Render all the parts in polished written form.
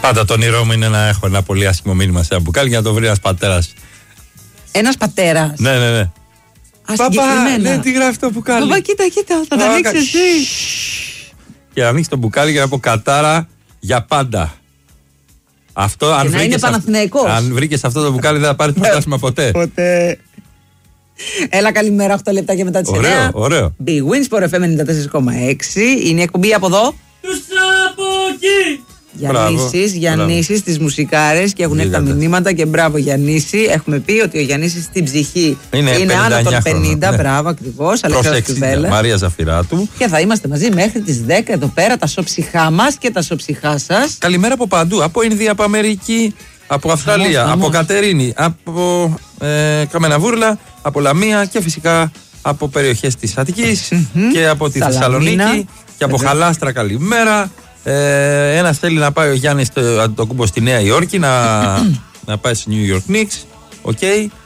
Πάντα το όνειρό μου είναι να έχω ένα πολύ άσχημο μήνυμα σε ένα μπουκάλι για να το βρει ένας πατέρας. Ένας πατέρας. Ναι. Παπά, ναι, τι γράφει το μπουκάλι. Παπά, κοίτα, θα τα ανοίξεις εσύ. Και να ανοίξει το μπουκάλι και να πω κατάρα για πάντα. Αυτό, αν να είναι Παναθηναϊκός. Αν βρήκες αυτό το μπουκάλι δεν θα πάρεις πρωτάθλημα ποτέ. Ποτέ. Έλα, καλημέρα, 8 λεπτά και μετά τις 9. Ωραίο. Big Wins, Sport FM 94,6. Είναι η εκπομπή από εδώ. Τους από εκεί. Γιαννήσης, τις μουσικάρες και έχουν έρθει τα μηνύματα και μπράβο Γιαννήση. Έχουμε πει ότι ο Γιαννήσης στην ψυχή είναι άνω των 50. Ναι. Μπράβο, ακριβώς. Αλεξάνδρου Μαρία Ζαφυράτου. Και θα είμαστε μαζί μέχρι τις 10 εδώ πέρα, τα σοψυχά μας και τα σοψυχά σας. Καλημέρα από παντού. Από Ινδία, από Αμερική, από Αυστραλία, από Κατερίνη, από Καμεναβούρλα, από Λαμία και φυσικά από περιοχές της Αττικής και από τη Θεσσαλονίκη και από Χαλάστρα. Καλημέρα. Ένας θέλει να πάει ο Γιάννης το Αντετοκούμπο στη Νέα Υόρκη να πάει στο New York Knicks. Οκ.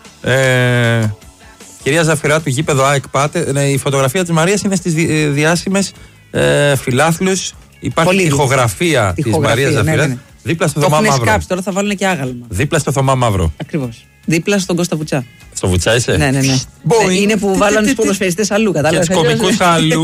Κυρία Ζαφυράτου, γήπεδο ΑΕΚ πάτε. Η φωτογραφία της Μαρίας είναι στις διάσημες φιλάθλους. Υπάρχει ηχογραφία της Μαρίας Ζαφυράτου. Ναι. Δίπλα στο Θωμά Μαύρο. Κάψει, τώρα θα βάλουν και άγαλμα. Δίπλα στο Θωμά Μαύρο. Ακριβώς. Δίπλα στον Κώστα Βουτσά. Στο Βουτσά είσαι? Ναι. Είναι που βάλανε τους ποδοσφαιριστές αλλού, κατάλαβες. Και τους κομικούς αλλού.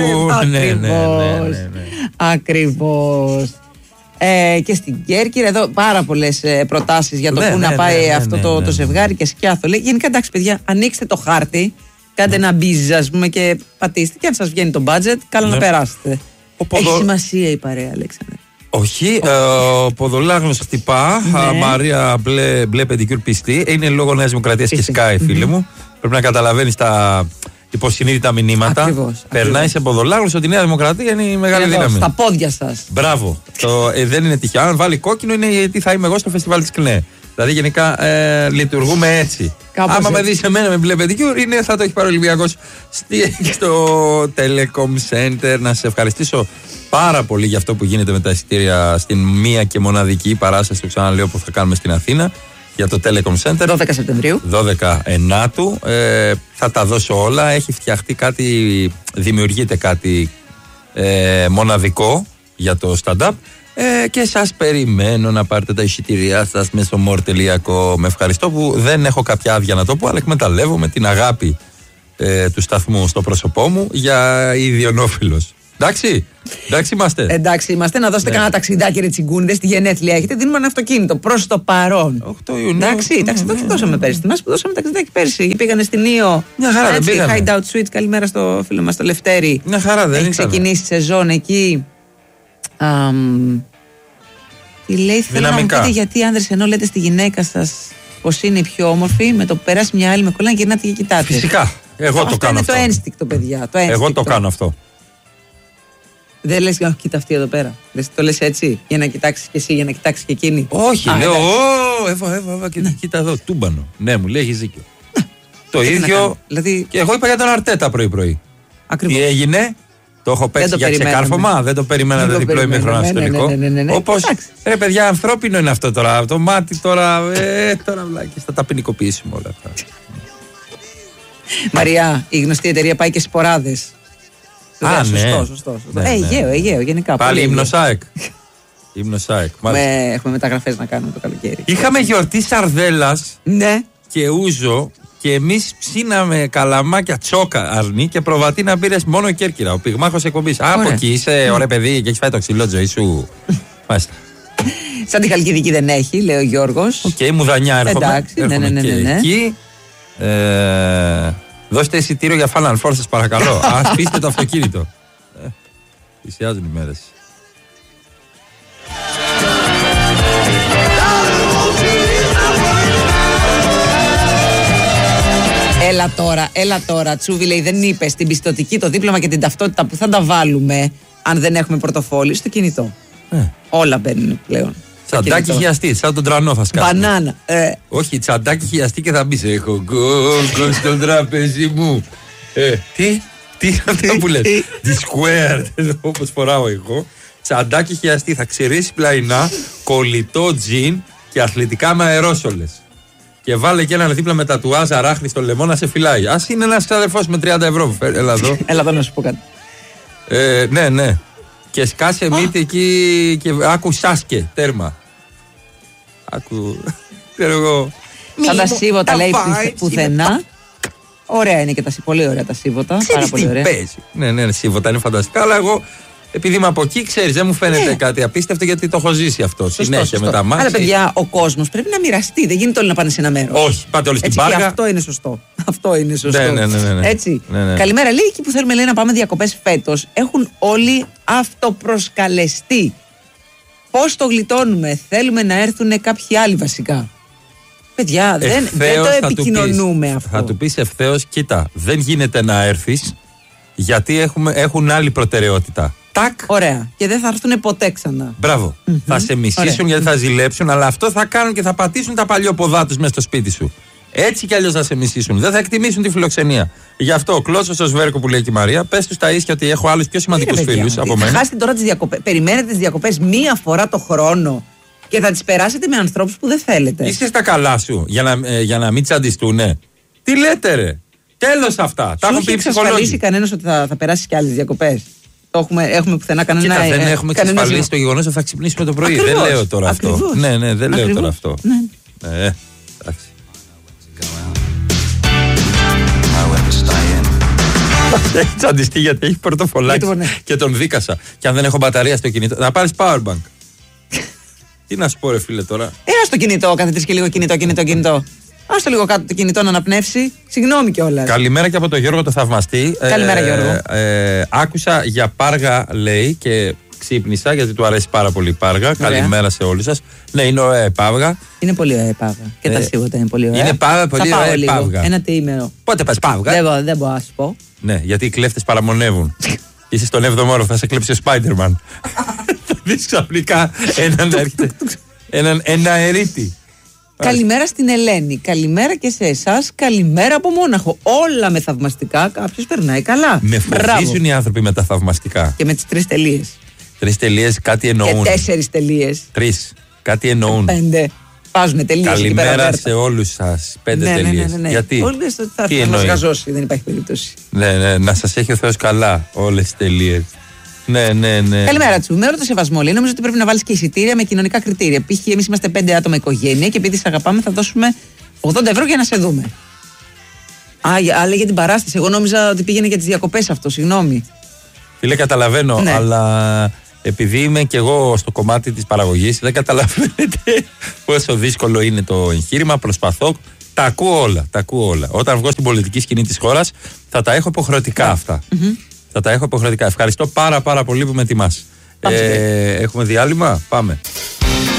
Ακριβώς. Και στην Κέρκυρα εδώ πάρα πολλές προτάσεις για το πού να πάει αυτό το ζευγάρι και σκιάθο. Γενικά εντάξει παιδιά, ανοίξτε το χάρτη, κάντε ένα μπίζ ας πούμε και πατήστε και αν σας βγαίνει το budget, καλά να περάσετε. Έχει σημασία η παρέα, Αλέξανδρε. Όχι, ο Ποδολάγνος χτυπά, Μαρία μπλε πεντικιούρ πιστή, είναι λόγω Νέας Δημοκρατίας και Sky φίλε μου. Πρέπει να καταλαβαίνεις τα υποσυνείδητα μηνύματα. Ακριβώς. Περνάει σε Ποδολάγνους ότι η Νέα Δημοκρατία είναι η μεγάλη δύναμη. Στα πόδια σας. Μπράβο. Δεν είναι τυχαίο. Αν βάλει κόκκινο είναι γιατί θα είμαι εγώ στο φεστιβάλ της ΚΝΕ. Δηλαδή γενικά λειτουργούμε έτσι. Άμα με δεις εμένα με μπλε πεντικιούρ, θα το έχει πάρει ο Ολυμπιακός στο Telecom Center. Να σε ευχαριστήσω πάρα πολύ για αυτό που γίνεται με τα εισιτήρια στην μία και μοναδική παράσταση, το ξαναλέω, που θα κάνουμε στην Αθήνα για το Telecom Center. 12 Σεπτεμβρίου. 12 Ενάτου. Θα τα δώσω όλα. Έχει φτιαχτεί κάτι, δημιουργείται κάτι μοναδικό για το stand-up. Και σας περιμένω να πάρετε τα εισιτήριά σας μέσω more.com. Με ευχαριστώ που δεν έχω κάποια άδεια να το πω, αλλά εκμεταλλεύομαι την αγάπη του σταθμού στο πρόσωπό μου για ιδιονόφιλος. Εντάξει είμαστε. Εντάξει είμαστε, να δώσετε κανένα ταξιδάκι ρε τσιγκούνιδες, στη γενέθλια έχετε, δίνουμε ένα αυτοκίνητο προς το παρόν. 8 Ιουνίου. Εντάξει, το δώσαμε πέρσι. Μας που δώσαμε ταξιδάκι πέρσι. Πήγανε στην Ήο. Μια χαρά δεν πήγαμε. Hideout Suite, καλημέρα στο φίλο μας το Λευτέρη. Μια χαρά δεν έχει ξεκινήσει η σεζόν εκεί. Τι λέει, θέλω να μου πείτε γιατί οι άνδρες ενώ λέτε στη γυναίκα σας πως είναι η πιο όμορφη, με το που περάσει μια άλλη με κολλάνε και γυρνάτε και κοιτάτε. Φυσικά. Εγώ το κάνω αυτό. Είναι το ένστικτο, παιδιά. Εγώ το κάνω αυτό. Δεν λες, κοίτα αυτή εδώ πέρα. Το λες έτσι, για να κοιτάξεις και εσύ, για να κοιτάξεις και εκείνη. Όχι, λέω, Εύα, κοίτα εδώ, τούμπανο. Ναι, μου λέει, έχεις δίκιο. Το ίδιο. Και εγώ είπα για τον Αρτέτα πρωί-πρωί. Τι έγινε? Το έχω παίξει για ξεκάρφωμα, δεν το περιμένατε διπλό ημίχρονο στο τελικό. Όπως, ρε παιδιά, ανθρώπινο είναι αυτό τώρα. Το μάτι τώρα, τώρα βλάκες, θα τα ποινικοποιήσουμε όλα αυτά. Μαριά, η γνωστή εταιρεία πάει και σποράδες. Σωστό. Αιγαίο, γενικά. Πάλι ύμνος-ΑΕΚ. Έχουμε μεταγραφές να κάνουμε το καλοκαίρι. Είχαμε γιορτή σαρδέλας και ούζο. Και εμείς ψήναμε καλαμάκια τσόκα αρνή και προβατίνα πήρες μόνο Κέρκυρα. Ο πυγμάχος εκπομπής. Από εκεί είσαι ωραίο παιδί και έχεις φάει το ξυλό ζωή σου. Μάλιστα. Σαν τη Χαλκιδική δεν έχει, λέει ο Γιώργος. Οκ, Μουδανιά έρχομαι. Εντάξει, ναι. Εκεί. Δώστε εισιτήριο για Final Four σας παρακαλώ. Ας πείστε το αυτοκίνητο. Πλησιάζουν οι μέρες. Έλα τώρα, Τσούβι λέει, δεν είπες την πιστωτική, το δίπλωμα και την ταυτότητα που θα τα βάλουμε αν δεν έχουμε πορτοφόλι στο κινητό. Όλα μπαίνουν πλέον. Τσαντάκι χιαστή, σαν τον τρανό θα σκάσουμε. Μπανάνα. Όχι, τσαντάκι χιαστή και θα μπεις. Έχω γκολ στο τραπέζι μου. Τι είναι αυτό που λες? The square, όπως φοράω εγώ. Τσαντάκι χιαστή, θα ξηρίσει πλαϊνά, κολλητό τζιν και αθλητικά με αερόσολες. Και βάλε και έναν δίπλα με τατουάζ αράχνη στο λαιμό να σε φυλάει. Ας είναι ένας ξαδερφός με 30 ευρώ που φέρει. Έλα εδώ να σου πω κάτι. Ναι. Και σκάσε μύτη εκεί και άκου Σάσκε, τέρμα. Άκου. Ξέρω εγώ. Σαν τα σίβοτα λέει πουθενά. Ωραία είναι και πολύ ωραία τα σίβοτα. Πάρα πολύ ωραία. Ναι, σίβοτα είναι φανταστικά, αλλά εγώ. Επειδή είμαι από εκεί, ξέρεις, δεν μου φαίνεται κάτι απίστευτο γιατί το έχω ζήσει αυτό. Συνέχεια με τα μάτια. Αλλά παιδιά, ο κόσμος πρέπει να μοιραστεί. Δεν γίνεται όλοι να πάνε σε ένα μέρος. Όχι, πάτε όλοι στην Πάργα. Και αυτό είναι σωστό. Αυτό είναι σωστό. Ναι. Έτσι. Ναι. Καλημέρα. Λέει εκεί που θέλουμε να πάμε διακοπές φέτος. Έχουν όλοι αυτοπροσκαλεστεί. Πώς το γλιτώνουμε? Θέλουμε να έρθουν κάποιοι άλλοι βασικά. Παιδιά, δεν το επικοινωνούμε αυτό. Θα του πεις ευθέως, κοίτα, δεν γίνεται να έρθεις γιατί έχουν άλλη προτεραιότητα. Τάκ. Ωραία. Και δεν θα έρθουν ποτέ ξανά. Μπράβο. Θα σε μισήσουν γιατί θα ζηλέψουν, αλλά αυτό θα κάνουν και θα πατήσουν τα παλιόποδά τους μέσα στο σπίτι σου. Έτσι κι αλλιώς θα σε μισήσουν. Δεν θα εκτιμήσουν τη φιλοξενία. Γι' αυτό, κλώσω στο σβέρκο που λέει και η Μαρία, πες τους τα ίσια ότι έχω άλλους πιο σημαντικούς φίλους από μένα. Χάσετε τώρα τις διακοπές. Περιμένετε τις διακοπές μία φορά το χρόνο και θα τις περάσετε με ανθρώπους που δεν θέλετε. Είσαι στα καλά σου για να μην τσαντιστούνε. Τι λέτε, ρε? Τέλος αυτά. Τα έχουν πει οι ψυχολόγοι. Έχει εξασφαλίσει κανένας ότι θα περάσει και άλλες διακοπές? Έχουμε πουθενά κανένα? Κοίτα, δεν έχουμε εξασφαλίσει το γεγονός ότι θα ξυπνήσουμε το πρωί. Ακριβώς, δεν λέω τώρα ακριβώς. αυτό. Ναι, δεν λέω τώρα αυτό. Ναι. Εντάξει. Έχει τσαντιστεί γιατί έχει πορτοφολάκι και τον δίκασα. Και αν δεν έχω μπαταρία στο κινητό, να πάρεις powerbank. Τι να σου πω, ρε φίλε, τώρα. Στο κινητό, καθετής και λίγο κινητό. Άστο λίγο κάτω το κινητό να αναπνεύσει. Συγγνώμη κιόλας. Καλημέρα και από τον Γιώργο το θαυμαστή. Καλημέρα, Γιώργο. Άκουσα για Πάργα, λέει, και ξύπνησα γιατί του αρέσει πάρα πολύ η Πάργα. Ωραία. Καλημέρα σε όλους σας. Ναι, είναι ωραία η Παύγα. Είναι πολύ ωραία η Παύγα. Και τα σίγουρα είναι πολύ ωραία. Είναι πολύ ωραία η Παύγα. Ένα τριήμερο. Πότε πας Παύγα? Δεν μπορώ να σου πω. Ναι, γιατί οι κλέφτες παραμονεύουν. Είσαι στον 7ο όροφο, θα σε κλέψει ο Spider-Man. Θα δεις ξαφνικά έναν εναερίτη. Καλημέρα στην Ελένη. Καλημέρα και σε εσάς. Καλημέρα από Μόναχο. Όλα με θαυμαστικά. Κάποιος περνάει καλά. Με φοβίζουν οι άνθρωποι με τα θαυμαστικά. Και με τις 3 τελείες. 3 τελείες κάτι εννοούν. Και 4 τελείες. 3. Κάτι εννοούν. 5. Βάζουν τελείες. Καλημέρα σε όλους σας. 5 τελείες. Ναι. Γιατί? Όλοι θα μας γαζώσει. Δεν υπάρχει περίπτωση. Ναι. Να σας έχει ο Θεός καλά όλες τις τελείες. Ναι. Καλημέρα, Τσου. Με όλο το σεβασμό, λέει, νομίζω ότι πρέπει να βάλεις και εισιτήρια με κοινωνικά κριτήρια. Π.χ. εμείς είμαστε 5 άτομα οικογένεια και επειδή σε αγαπάμε θα δώσουμε 80 ευρώ για να σε δούμε. Αλλά για την παράσταση. Εγώ νόμιζα ότι πήγαινε για τις διακοπές αυτό. Συγγνώμη. Φίλε, καταλαβαίνω, ναι. Αλλά επειδή είμαι και εγώ στο κομμάτι της παραγωγής, δεν καταλαβαίνετε πόσο δύσκολο είναι το εγχείρημα. Προσπαθώ. Τα ακούω όλα. Όταν βγω στην πολιτική σκηνή της χώρας, θα τα έχω υποχρεωτικά αυτά. Θα τα έχω υποχρεωτικά. Ευχαριστώ πάρα πολύ που με τιμάς. Έχουμε διάλειμμα. Πάμε.